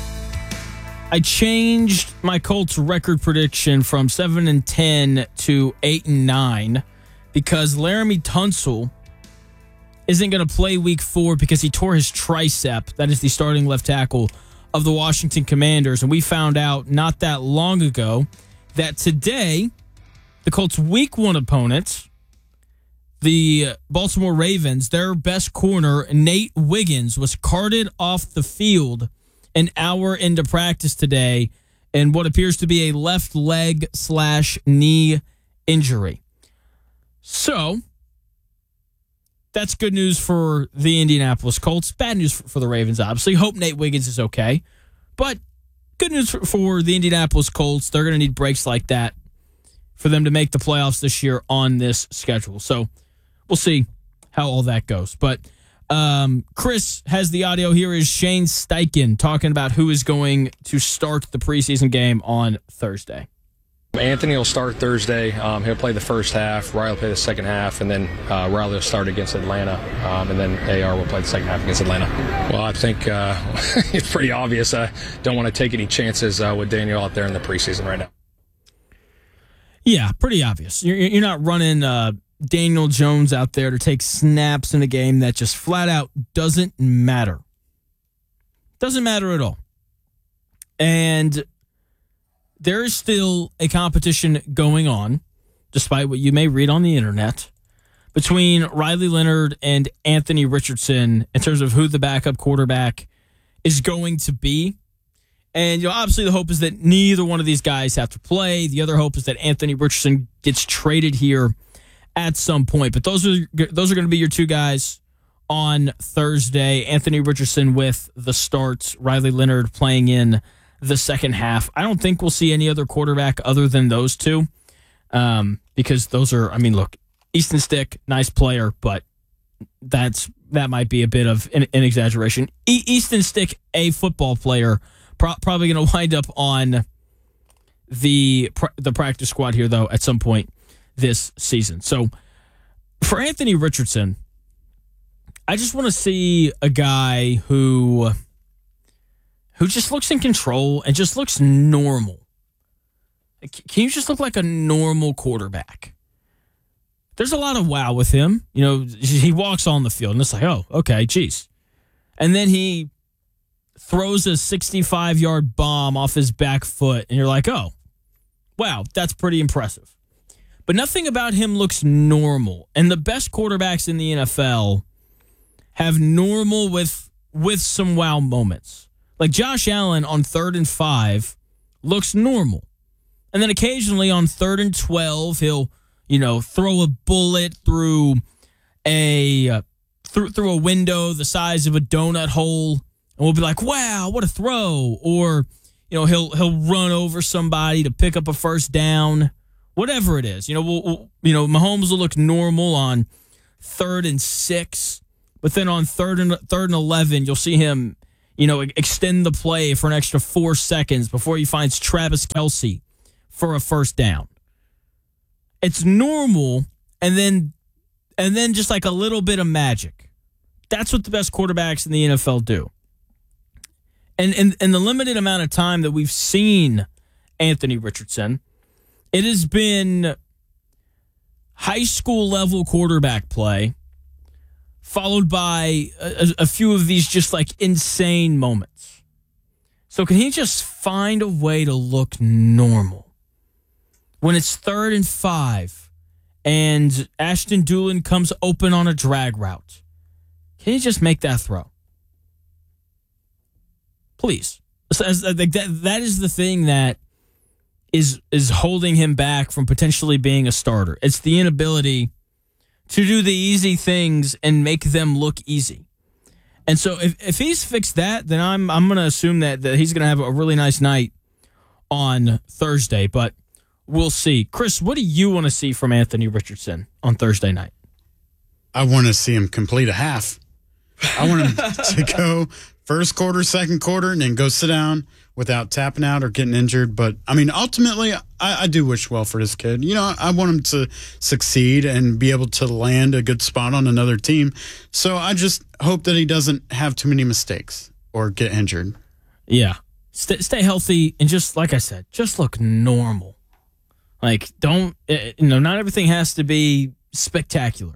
I changed my Colts record prediction from seven and ten to eight and nine because Laramie Tunsil isn't going to play week four because he tore his tricep. That is the starting left tackle of the Washington Commanders. And we found out not that long ago that today, the Colts' week one opponents, the Baltimore Ravens, their best corner, Nate Wiggins, was carted off the field an hour into practice today in what appears to be a left leg slash knee injury. So, that's good news for the Indianapolis Colts. Bad news for the Ravens, obviously. Hope Nate Wiggins is okay. But good news for the Indianapolis Colts. They're going to need breaks like that for them to make the playoffs this year on this schedule. So we'll see how all that goes. But um, Chris has the audio. Here is Shane Steichen talking about who is going to start the preseason game on Thursday. Anthony will start Thursday. Um, he'll play the first half. Riley will play the second half, and then uh, Riley will start against Atlanta, um, and then A R will play the second half against Atlanta. Well, I think uh, it's pretty obvious. I don't want to take any chances uh, with Daniel out there in the preseason right now. Yeah, pretty obvious. You're, you're not running uh, Daniel Jones out there to take snaps in a game that just flat out doesn't matter. Doesn't matter at all. And there is still a competition going on, despite what you may read on the internet, between Riley Leonard and Anthony Richardson in terms of who the backup quarterback is going to be. And you know, obviously the hope is that neither one of these guys have to play. The other hope is that Anthony Richardson gets traded here at some point. But those are those are going to be your two guys on Thursday. Anthony Richardson with the start, Riley Leonard playing in the second half. I don't think we'll see any other quarterback other than those two um, because those are, I mean, look, Easton Stick, nice player, but that's that might be a bit of an, an exaggeration. E- Easton Stick, a football player, pro- probably going to wind up on the the practice squad here, though, at some point this season. So for Anthony Richardson, I just want to see a guy who... who just looks in control and just looks normal. Can you just look like a normal quarterback? There's a lot of wow with him. You know, he walks on the field and it's like, oh, okay, geez. And then he throws a sixty-five-yard bomb off his back foot, and you're like, oh, wow, that's pretty impressive. But nothing about him looks normal. And the best quarterbacks in the N F L have normal with with some wow moments. Like Josh Allen on third and five looks normal. And then occasionally on third and twelve, he'll, you know, throw a bullet through a uh, through through a window the size of a donut hole, and we'll be like, "Wow, what a throw!" Or, you know, he'll he'll run over somebody to pick up a first down. Whatever it is, you know, we'll, we'll you know, Mahomes will look normal on third and six, but then on third and third and eleven, you'll see him, you know, extend the play for an extra four seconds before he finds Travis Kelce for a first down. It's normal, and then and then just like a little bit of magic. That's what the best quarterbacks in the N F L do. And in, in the limited amount of time that we've seen Anthony Richardson, it has been high school level quarterback play, followed by a, a few of these just like insane moments. So can he just find a way to look normal? When it's third and five and Ashton Dulin comes open on a drag route, can he just make that throw? Please. That, that is the thing that is is holding him back from potentially being a starter. It's the inability to do the easy things and make them look easy. And so if, if he's fixed that, then I'm I'm going to assume that, that he's going to have a really nice night on Thursday, but we'll see. Chris, what do you want to see from Anthony Richardson on Thursday night? I want to see him complete a half. I want him to go first quarter, second quarter, and then go sit down without tapping out or getting injured. But, I mean, ultimately, I, I do wish well for this kid. You know, I want him to succeed and be able to land a good spot on another team. So I just hope that he doesn't have too many mistakes or get injured. Yeah. Stay, stay healthy and just, like I said, just look normal. Like, don't, you know, not everything has to be spectacular.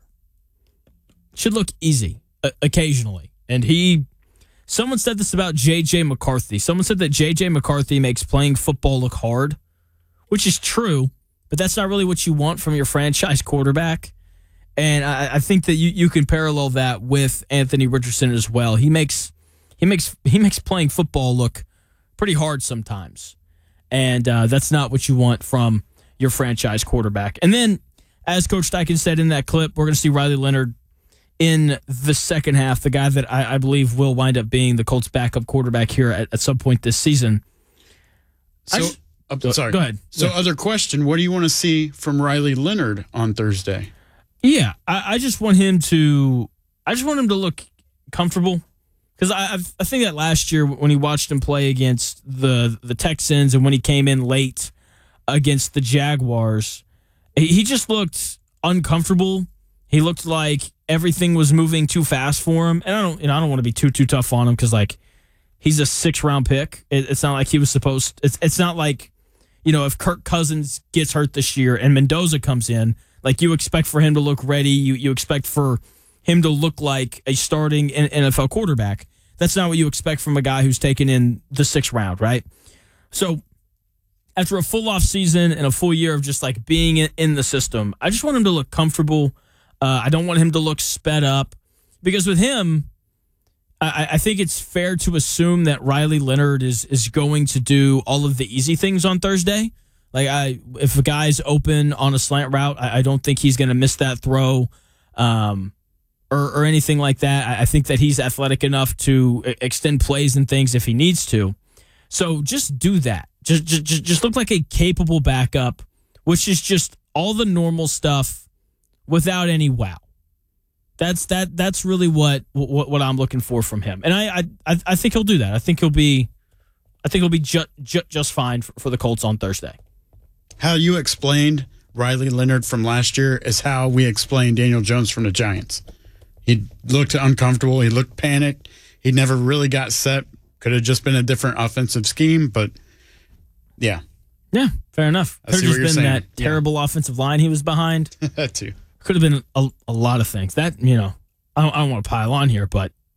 It should look easy uh, occasionally. And he... Someone said this about J J McCarthy. Someone said that J J McCarthy makes playing football look hard, which is true, but that's not really what you want from your franchise quarterback. And I, I think that you, you can parallel that with Anthony Richardson as well. He makes he makes he makes playing football look pretty hard sometimes, and uh, that's not what you want from your franchise quarterback. And then, as Coach Steichen said in that clip, we're going to see Riley Leonard in the second half, the guy that I, I believe will wind up being the Colts' backup quarterback here at, at some point this season. So, just, uh, go, sorry. Go ahead. So, yeah. other question, what do you want to see from Riley Leonard on Thursday? Yeah, I, I just want him to I just want him to look comfortable. Because I, I think that last year when he watched him play against the, the Texans and when he came in late against the Jaguars, he just looked uncomfortable. He looked like everything was moving too fast for him, and I don't, you know, I don't want to be too too tough on him because like he's a six round pick. It, it's not like he was supposed. It's it's not like, you know, if Kirk Cousins gets hurt this year and Mendoza comes in, like you expect for him to look ready. You you expect for him to look like a starting N F L quarterback. That's not what you expect from a guy who's taken in the sixth round, right? So after a full off season and a full year of just like being in, in the system, I just want him to look comfortable. Uh, I don't want him to look sped up because with him, I, I think it's fair to assume that Riley Leonard is is going to do all of the easy things on Thursday. Like, I, if a guy's open on a slant route, I, I don't think he's going to miss that throw um, or, or anything like that. I, I think that he's athletic enough to extend plays and things if he needs to. So just do that. Just just just look like a capable backup, which is just all the normal stuff. Without any wow, that's that. That's really what what, what I'm looking for from him, and I, I I think he'll do that. I think he'll be, I think he'll be ju- ju- just fine for, for the Colts on Thursday. How you explained Riley Leonard from last year is how we explained Daniel Jones from the Giants. He looked uncomfortable. He looked panicked. He never really got set. Could have just been a different offensive scheme, but yeah, yeah, fair enough. I Could see have what just you're been saying. that terrible yeah. offensive line he was behind. That too. Could have been a, a lot of things. That, you know, I don't, I don't want to pile on here, but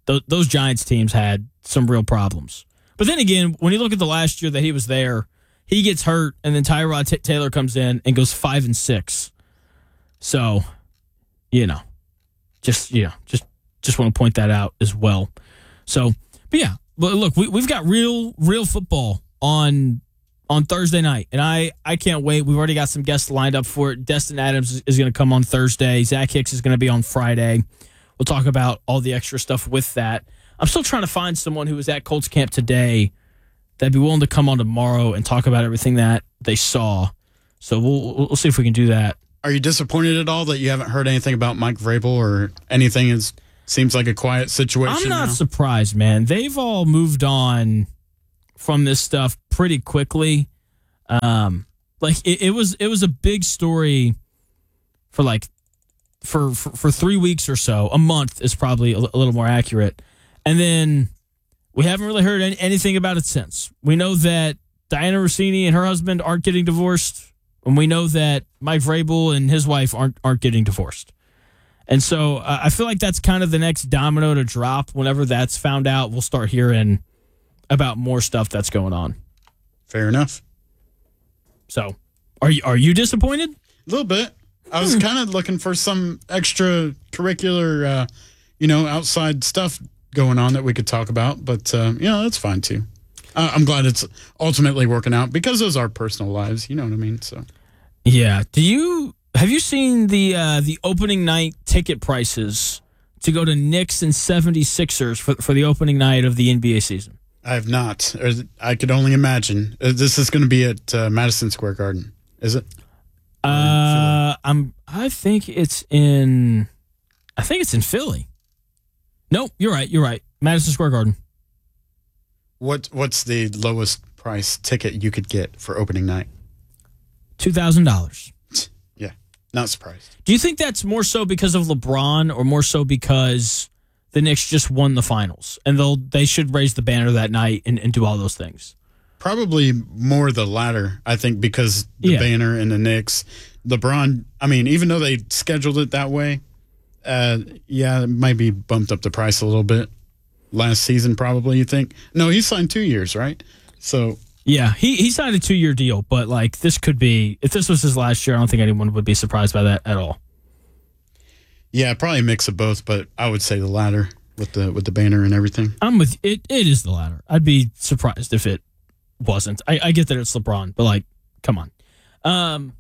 th- those Giants teams had some real problems. But then again, when you look at the last year that he was there, he gets hurt, and then Tyrod T- Taylor comes in and goes five and six. So, you know, just you know, just just want to point that out as well. So, but yeah, look, we we've got real real football on on Thursday night, and I I can't wait. We've already got some guests lined up for it. Destin Adams is, is going to come on Thursday. Zach Hicks is going to be on Friday. We'll talk about all the extra stuff with that. I'm still trying to find someone who was at Colts camp today that'd be willing to come on tomorrow and talk about everything that they saw. So we'll we'll see if we can do that. Are you disappointed at all that you haven't heard anything about Mike Vrabel or anything? Is seems like a quiet situation. I'm not now. surprised, man. They've all moved on from this stuff pretty quickly. Um, like it, it was it was a big story for like for, for for three weeks or so. A month is probably a, a little more accurate, and then we haven't really heard any, anything about it since. We know that Diana Rossini and her husband aren't getting divorced, and we know that Mike Vrabel and his wife aren't aren't getting divorced. And so uh, I feel like that's kind of the next domino to drop. Whenever that's found out, we'll start hearing about more stuff that's going on. Fair enough. So, are you are you disappointed? A little bit. I was kind of looking for some extra curricular, uh, you know, outside stuff going on that we could talk about, but uh, you know, that's fine too. Uh, I'm glad it's ultimately working out because those are personal lives. You know what I mean? So, yeah. Do you have you seen the uh, the opening night ticket prices to go to Knicks and seventy-sixers for for the opening night of the N B A season? I have not. I could only imagine. This is going to be at uh, Madison Square Garden, is it? Uh, I'm. I think it's in. I think it's in Philly. Nope, you're right. You're right. Madison Square Garden. What What's the lowest price ticket you could get for opening night? Two thousand dollars. Yeah, not surprised. Do you think that's more so because of LeBron, or more so because the Knicks just won the finals and they'll they should raise the banner that night and, and do all those things? Probably more the latter, I think, because the Yeah. banner and the Knicks. LeBron, I mean, even though they scheduled it that way, uh, yeah, it might be bumped up the price a little bit. Last season, probably, you think? No, he signed two years, right? So Yeah, he he signed a two year deal, but like this could be if this was his last year, I don't think anyone would be surprised by that at all. yeah, probably a mix of both, but I would say the latter with the with the banner and everything. I'm with it. It is the latter. I'd be surprised if it wasn't. I, I get that it's LeBron, but like, come on. Um,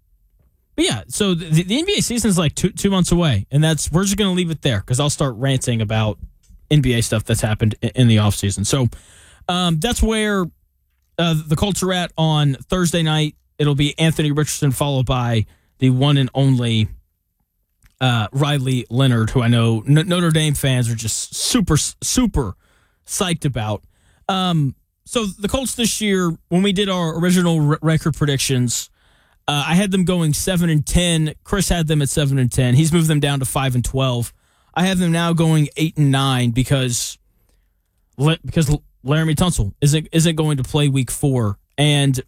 but yeah, so the, the N B A season is like two two months away, and that's we're just gonna leave it there because I'll start ranting about N B A stuff that's happened in, in the offseason. So um, that's where uh, the Colts are at on Thursday night. It'll be Anthony Richardson followed by the one and only uh, Riley Leonard, who I know N- Notre Dame fans are just super super psyched about. Um, So the Colts this year, when we did our original r- record predictions, uh, I had them going seven and ten. Chris had them at seven and ten. He's moved them down to five and twelve. I have them now going eight and nine because because Laramie Tunsil isn't isn't going to play week four. And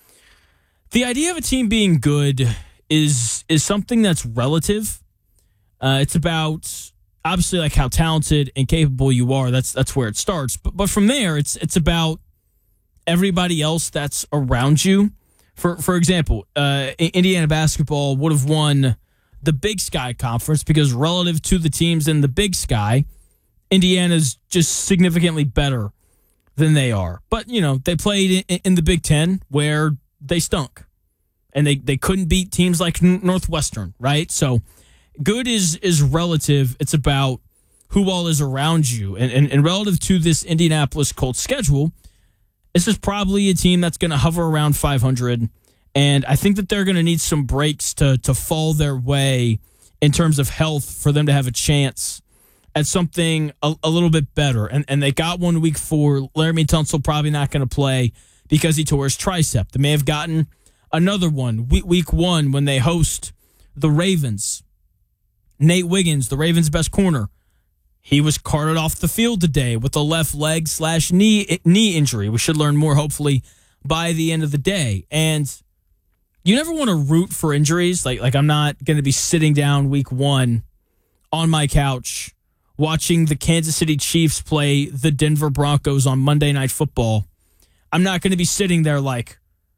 the idea of a team being good is is something that's relative. Uh, it's about obviously like how talented and capable you are. That's that's where it starts. But but from there, it's it's about everybody else that's around you. For for example, uh, Indiana basketball would have won the Big Sky Conference because relative to the teams in the Big Sky, Indiana's just significantly better than they are. But, you know, they played in, in the Big Ten where they stunk. And they, they couldn't beat teams like Northwestern, right? So good is is relative. It's about who all is around you. And, and, and relative to this Indianapolis Colts schedule, this is probably a team that's going to hover around five hundred. And I think that they're going to need some breaks to to fall their way in terms of health for them to have a chance at something a, a little bit better. And and they got one week four. Laramie Tunsil probably not going to play because he tore his tricep. They may have gotten another one week, week one when they host the Ravens. Nate Wiggins, the Ravens' best corner, he was carted off the field today with a left leg slash knee knee injury. We should learn more, hopefully, by the end of the day. And you never want to root for injuries. Like, like I'm not going to be sitting down week one on my couch watching the Kansas City Chiefs play the Denver Broncos on Monday Night Football, I'm not going to be sitting there like,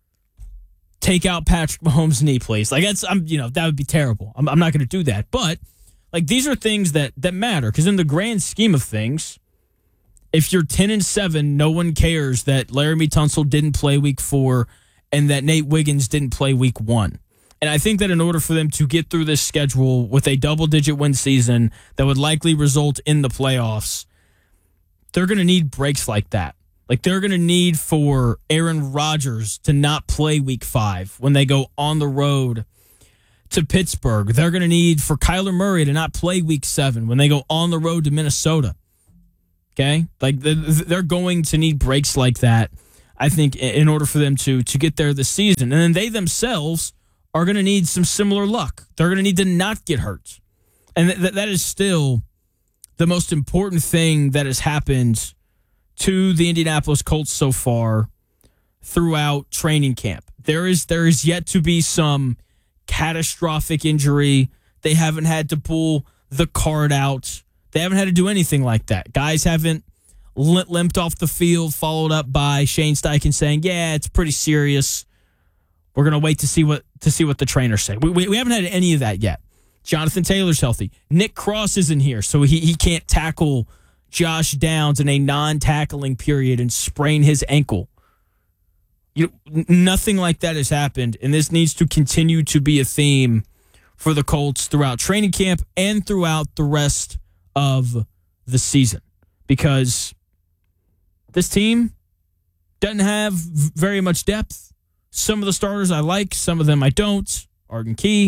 take out Patrick Mahomes' knee, please. Like that's, I'm, you know, that would be terrible. I'm, I'm not going to do that. But like these are things that that matter because in the grand scheme of things, if you're ten and seven, no one cares that Laramie Tunsil didn't play week four and that Nate Wiggins didn't play week one. And I think that in order for them to get through this schedule with a double-digit win season that would likely result in the playoffs, they're going to need breaks like that. Like they're going to need for Aaron Rodgers to not play week five when they go on the road to Pittsburgh. They're going to need for Kyler Murray to not play week seven when they go on the road to Minnesota. Okay? Like they're going to need breaks like that, I think, in order for them to, to get there this season. And then they themselves are going to need some similar luck. They're going to need to not get hurt. And th- that is still the most important thing that has happened to the Indianapolis Colts so far throughout training camp. There is there is yet to be some catastrophic injury. They haven't had to pull the card out. They haven't had to do anything like that. Guys haven't lim- limped off the field, followed up by Shane Steichen saying, yeah, it's pretty serious. We're going to wait to see what to see what the trainers say. We, we, we haven't had any of that yet. Jonathan Taylor's healthy. Nick Cross isn't here, so he, he can't tackle Josh Downs in a non-tackling period and sprain his ankle. You know, nothing like that has happened, and this needs to continue to be a theme for the Colts throughout training camp and throughout the rest of the season because this team doesn't have very much depth. Some of the starters I like, some of them I don't. Arden Key.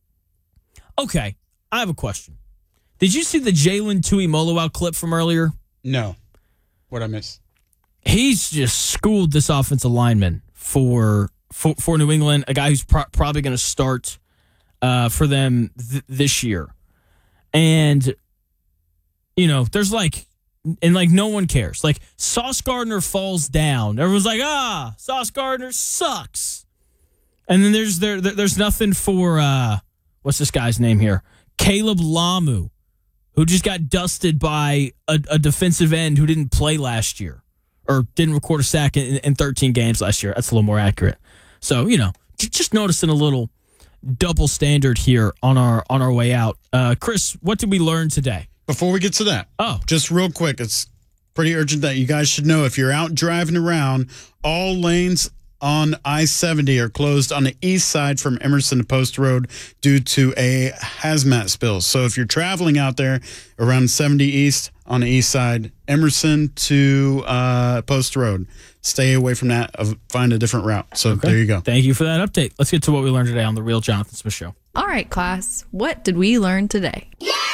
Okay, I have a question. Did you see the Jalen Tuimoloau clip from earlier? No. What'd I miss? He's just schooled this offensive lineman for for, for New England, a guy who's pro- probably going to start uh, for them th- this year. And, you know, there's like, and like no one cares. Like Sauce Gardner falls down. Everyone's like, ah, Sauce Gardner sucks. And then there's there, there's nothing for, uh, what's this guy's name here? Caleb Lamu, who just got dusted by a, a defensive end who didn't play last year or didn't record a sack in, in thirteen games last year. That's a little more accurate. So, you know, just noticing a little double standard here on our on our way out. Uh, Chris, what did we learn today? Before we get to that, oh, just real quick, it's pretty urgent that you guys should know if you're out driving around, all lanes on I seventy are closed on the east side from Emerson to Post Road due to a hazmat spill. So if you're traveling out there around seventy East on the east side, Emerson to uh, Post Road, stay away from that. Uh, find a different route. So okay. There you go. Thank you for that update. Let's get to what we learned today on The Real Jonathan Smith Show. All right, class. What did we learn today?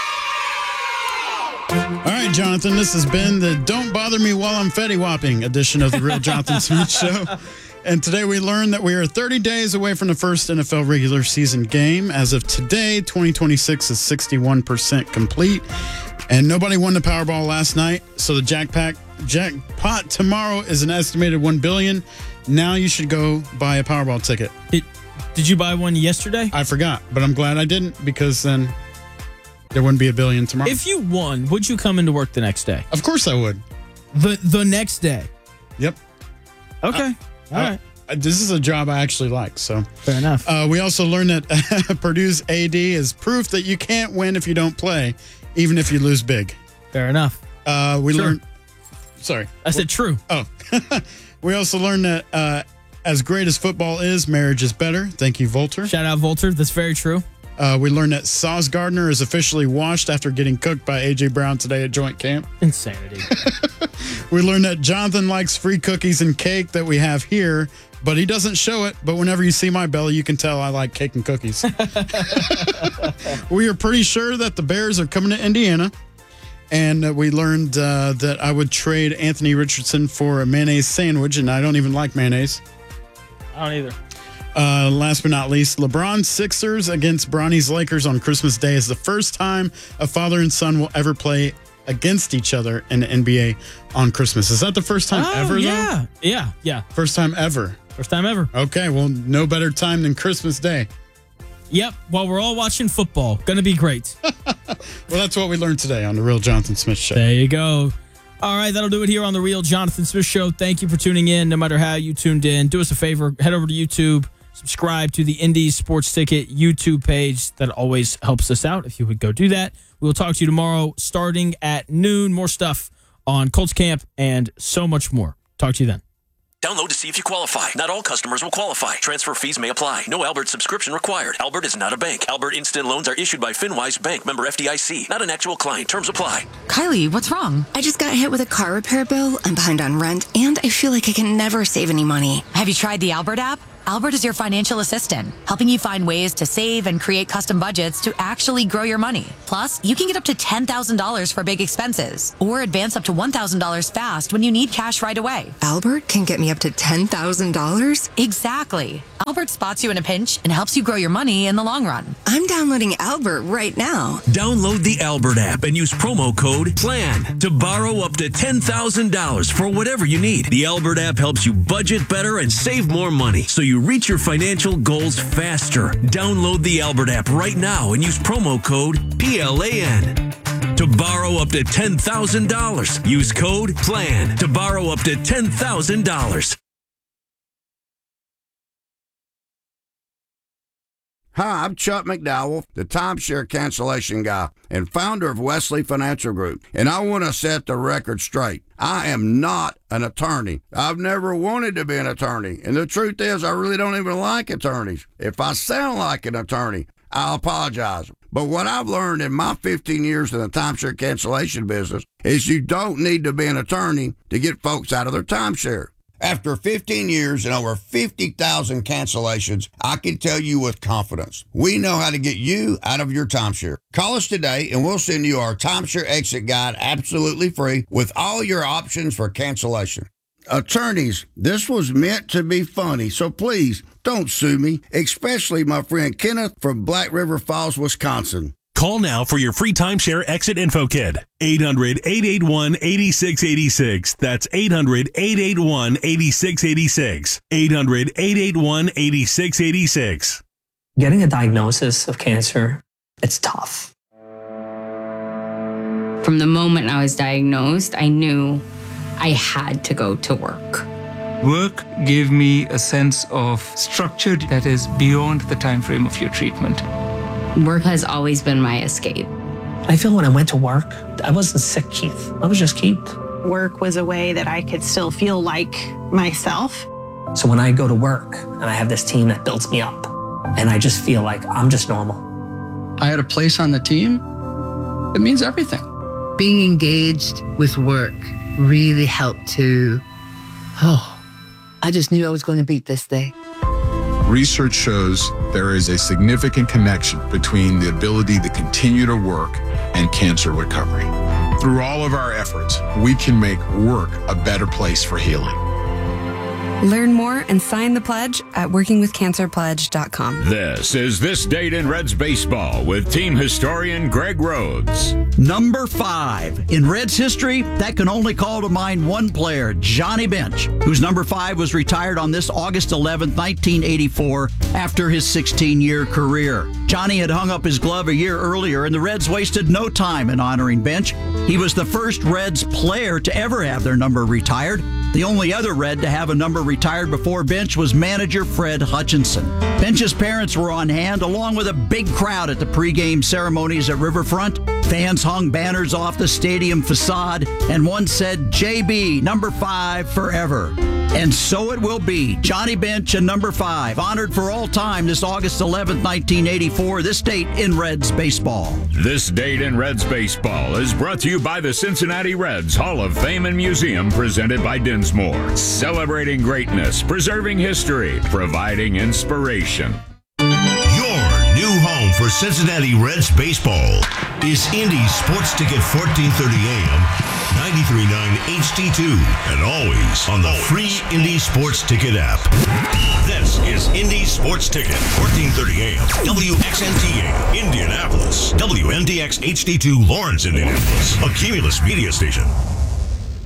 All right, Jonathan, this has been the Don't Bother Me While I'm Fetty Whopping edition of The Real Jonathan Smith Show. And today we learned that we are thirty days away from the first N F L regular season game. As of today, twenty twenty-six is sixty-one percent complete. And nobody won the Powerball last night. So the jackpot, jackpot tomorrow is an estimated one billion dollars. Now you should go buy a Powerball ticket. It, did you buy one yesterday? I forgot, but I'm glad I didn't because then there wouldn't be a billion tomorrow. If you won, would you come into work the next day? Of course I would. The the next day? Yep. Okay. Uh, All right. Uh, this is a job I actually like. So fair enough. Uh, we also learned that Purdue's A D is proof that you can't win if you don't play, even if you lose big. Fair enough. Uh, we Sure. learned. Sorry. I said true. Oh. We also learned that uh, as great as football is, marriage is better. Thank you, Volter. Shout out, Volter. That's very true. Uh, we learned that Sauce Gardner is officially washed after getting cooked by A J Brown today at joint camp. Insanity. We learned that Jonathan likes free cookies and cake that we have here, but he doesn't show it. But whenever you see my belly, you can tell I like cake and cookies. We are pretty sure that the Bears are coming to Indiana. And uh, we learned uh, that I would trade Anthony Richardson for a mayonnaise sandwich, and I don't even like mayonnaise. I don't either. Uh, last but not least, LeBron Sixers against Bronny's Lakers on Christmas Day is the first time a father and son will ever play against each other in the N B A on Christmas. Is that the first time oh, ever, yeah. though? Yeah, yeah. First time ever. First time ever. Okay, well, no better time than Christmas Day. Yep, while we're all watching football. Going to be great. Well, that's what we learned today on The Real Jonathan Smith Show. There you go. All right, that'll do it here on The Real Jonathan Smith Show. Thank you for tuning in, no matter how you tuned in. Do us a favor, head over to YouTube, subscribe to the Indy Sports Ticket YouTube page. That always helps us out if you would go do that. We'll talk to you tomorrow starting at noon. More stuff on Colts Camp and so much more. Talk to you then. Download to see if you qualify. Not all customers will qualify. Transfer fees may apply. No Albert subscription required. Albert is not a bank. Albert Instant Loans are issued by FinWise Bank, member F D I C. Not an actual client. Terms apply. Kylie, what's wrong? I just got hit with a car repair bill. I'm behind on rent, and I feel like I can never save any money. Have you tried the Albert app? Albert is your financial assistant, helping you find ways to save and create custom budgets to actually grow your money. Plus, you can get up to ten thousand dollars for big expenses or advance up to one thousand dollars fast when you need cash right away. Albert can get me up to ten thousand dollars? Exactly. Albert spots you in a pinch and helps you grow your money in the long run. I'm downloading Albert right now. Download the Albert app and use promo code PLAN to borrow up to ten thousand dollars for whatever you need. The Albert app helps you budget better and save more money so you reach your financial goals faster. Download the Albert app right now and use promo code P L A N to borrow up to ten thousand dollars. Use code PLAN to borrow up to ten thousand dollars. Hi, I'm Chuck McDowell, the timeshare cancellation guy and founder of Wesley Financial Group, and I want to set the record straight. I am not an attorney. I've never wanted to be an attorney, and the truth is I really don't even like attorneys. If I sound like an attorney, I'll apologize. But what I've learned in my fifteen years in the timeshare cancellation business is you don't need to be an attorney to get folks out of their timeshare. After fifteen years and over fifty thousand cancellations, I can tell you with confidence, we know how to get you out of your timeshare. Call us today and we'll send you our timeshare exit guide absolutely free with all your options for cancellation. Attorneys, this was meant to be funny, so please don't sue me, especially my friend Kenneth from Black River Falls, Wisconsin. Call now for your free timeshare exit info kit. eight hundred, eight eight one, eight six eight six. That's eight hundred, eight eight one, eight six eight six. eight hundred, eight eight one, eight six eight six. Getting a diagnosis of cancer, it's tough. From the moment I was diagnosed, I knew I had to go to work. Work gave me a sense of structure that is beyond the time frame of your treatment. Work has always been my escape. I feel when I went to work, I wasn't sick, Keith. I was just Keith. Work was a way that I could still feel like myself. So when I go to work and I have this team that builds me up, and I just feel like I'm just normal. I had a place on the team. It means everything. Being engaged with work really helped to, oh, I just knew I was going to beat this day. Research shows there is a significant connection between the ability to continue to work and cancer recovery. Through all of our efforts, we can make work a better place for healing. Learn more and sign the pledge at working with cancer pledge dot com. This is This Date in Reds Baseball with team historian Greg Rhodes. Number five. In Reds history, that can only call to mind one player, Johnny Bench, whose number five was retired on this August eleventh, nineteen eighty-four, after his sixteen-year career. Johnny had hung up his glove a year earlier, and the Reds wasted no time in honoring Bench. He was the first Reds player to ever have their number retired. The only other Red to have a number retired before Bench was manager Fred Hutchinson. Bench's parents were on hand, along with a big crowd at the pregame ceremonies at Riverfront. Fans hung banners off the stadium facade, and one said, J B, number five forever. And so it will be. Johnny Bench and number five, honored for all time this August eleventh, nineteen eighty-four, this date in Reds baseball. This Date in Reds Baseball is brought to you by the Cincinnati Reds Hall of Fame and Museum, presented by Dinsmore. Celebrating greatness, preserving history, providing inspiration. Your new home for Cincinnati Reds baseball is Indy Sports Ticket fourteen thirty A M, ninety-three point nine H D two, and always on the free Indy Sports Ticket app. This is Indy Sports Ticket, fourteen thirty A M, W X N T A, Indianapolis, W N D X H D two, Lawrence, Indianapolis, a Cumulus media station.